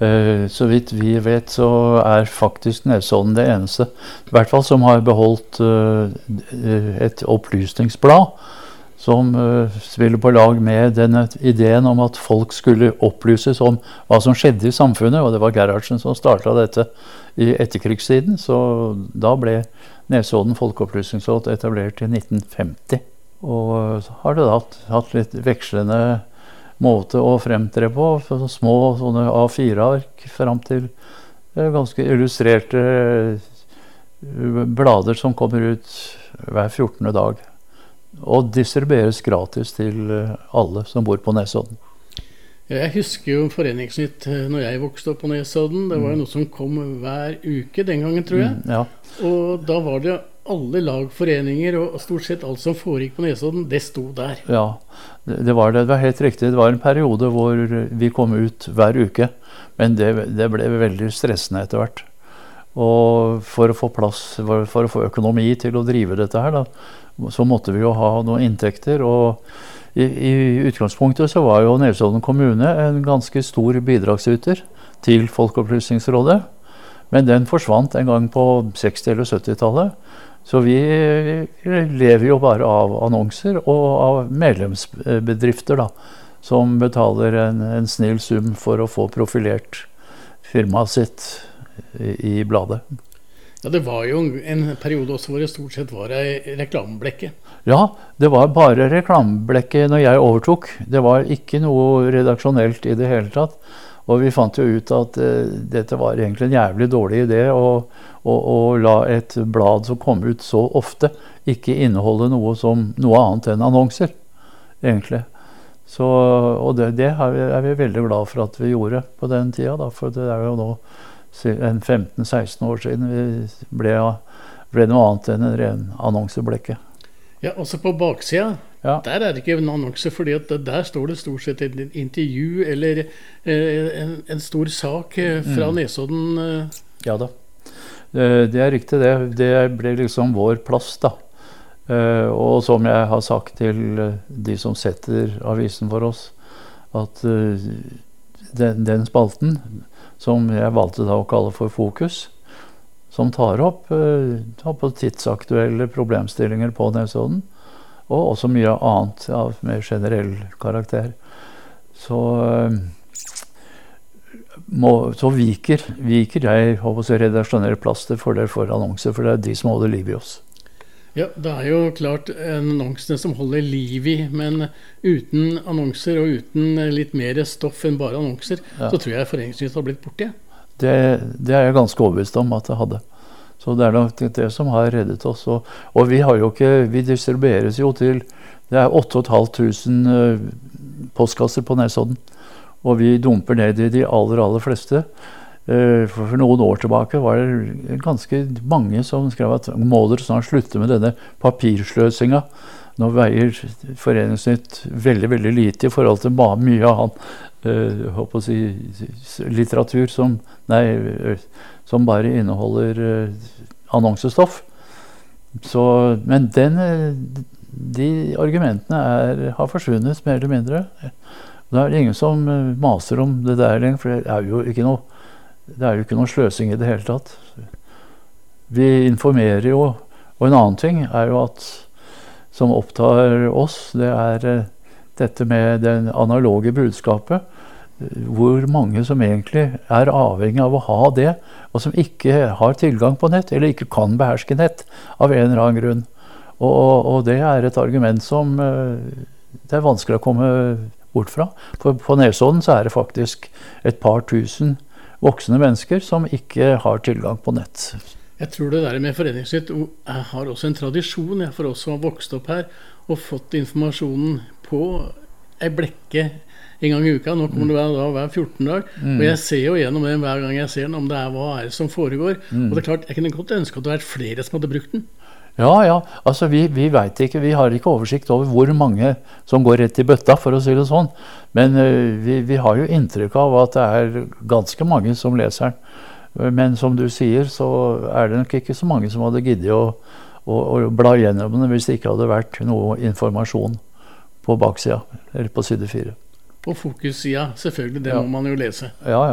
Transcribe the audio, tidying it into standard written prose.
Så vidt vi vet så faktisk Nesodden det eneste, I hvert fall som har beholdt et opplysningsblad, som spiller på lag med denne ideen om at folk skulle opplyses om hva som skjedde I samfunnet, og det var Gerhardsen som startet dette I etterkrigstiden, så da ble Nesodden Folkeopplysningsråd etablert I 1950. Og så har det da hatt litt vekslende måte å fremtre på, små sånne A4-ark frem til ganske illustrerte blader som kommer ut hver 14. dag. Og distribueres gratis til alle som bor på Nesodden. Jeg husker jo Foreningsnytt når jeg vokste opp på Nesodden. Det var jo noe som kom hver uke den gangen, tror jeg. Ja. Og da var det alle lagforeninger og stort sett alt som foregikk på Nesodden, det stod der. Ja, det var helt riktig. Det var en periode hvor vi kom ut hver uke, men det ble veldig stressende etter hvert. Og for å få plass, for å få økonomi til å drive dette her, da, så måtte vi jo ha noen inntekter, og I utgangspunktet så var jo Nesodden kommune en ganske stor bidragsyter til Folkeopplysningsrådet, men den forsvant en gang på 60- eller 70-tallet, så vi lever jo bare av annonser og av medlemsbedrifter da, som betaler en snill sum for å få profilert firmaet sitt I bladet. Ja, det var jo en periode også hvor det stort sett var reklameblekke. Ja, det var bare reklameblekke når jeg overtok. Det var ikke noe redaksjonelt I det hele tatt. Og vi fant jo ut at dette var egentlig en jævlig dårlig idé å la et blad som kom ut så ofte ikke inneholde noe annet enn annonser, egentlig. Så, og det vi veldig glad for at vi gjorde på den tida, da, for det jo nå en 15-16 år siden vi ble noe annet enn en ren annonseblekke. Ja, også på baksida, der det ikke en annonse, fordi at der står det stort sett et intervju eller en stor sak fra Nesodden. Ja da, det riktig det. Det ble liksom vår plass da. Og som jeg har sagt til de som setter avisen for oss, at den spalten som jeg valgte da å kalle for Fokus, som tar opp tidsaktuelle problemstillinger på Nesodden, og også mye annet av mer generell karakter. Så viker jeg redaksjonelle plass til fordel for annonser, for det de som holder liv I oss. Ja, det jo klart annonsene som holder liv I, men uten annonser og uten litt mer stoff enn bare annonser, så tror jeg Foreningsnytt har blitt borte. Det jeg ganske overbevist om at det hadde. Så det nok det som har reddet oss. Og vi har jo ikke, vi distribueres jo til, det 8.500 postkasser på Nesodden. Og vi dumper ned I de aller fleste. For noen år tilbake var det ganske mange som skrev at må dere snart slutte med denne papirsløsinga. Nå veier Foreningsnytt veldig, veldig lite I forhold til mye av litteratur som bare inneholder annonsestoff. Så, men de argumentene har forsvunnet mer eller mindre. Det ingen som maser om det der lenger, for det jo ikke noe sløsing I det hele tatt. Vi informerer jo, og en annen ting jo at som opptar oss, det dette med den analoge budskapet, hvor mange som egentlig avhengig av å ha det, og som ikke har tilgang på nett, eller ikke kan beherske nett av en eller annen grunn. Og det et argument som det vanskelig å komme bort fra. For på Nesodden så det faktisk et par tusen voksne mennesker som ikke har tilgang på nett. Jeg tror det der med Foreningsnytt har også en tradisjon, for oss som har vokst opp her, og fått informasjonen på en blekke en gang I uka. Nå kommer det hver 14 dag, og jeg ser jo gjennom den hver gang jeg ser den, om det hva det som foregår. Og det klart, jeg kunne godt ønske at det vært flere som hadde brukt den. Ja, altså vi vet ikke, vi har ikke oversikt over hvor mange som går rett I bøtta, for å si det sånn. Men vi har jo inntrykk av at det ganske mange som leser den. Men som du sier, så det nok ikke så mange som hadde giddet å bla gjennom den hvis det ikke hadde vært noe informasjon på baksida, eller på side 4. På fokussida, selvfølgelig, det må man jo lese. Ja.